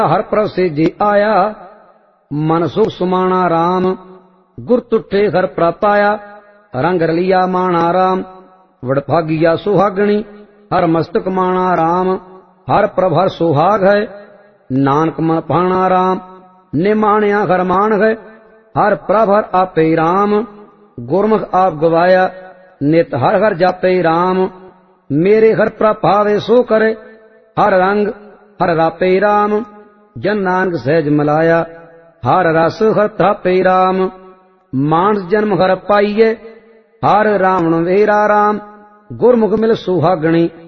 हर प्रभ से जी आया, मन सुख सुमाना राम। गुर तुठे हर प्रभ पाया, रंग रलिया माना राम। वडभागिया सुहागणी, हर मस्तक माना राम। हर प्रभ हर सुहाग है, नानक मन पाना राम। निमाणिया हर मान है, हर प्रभ हर आपे राम। गुरमुख आप गवाया, नित हर हर जापे राम। मेरे हर प्रभ भावे सो करे, हर रंग हर रापे राम। जन नानक सहज मिलाया, हर रस हर थापे राम। मानस जन्म हर पाइये, हर रावण वेरा राम। गुरमुख मिल सुहागणी,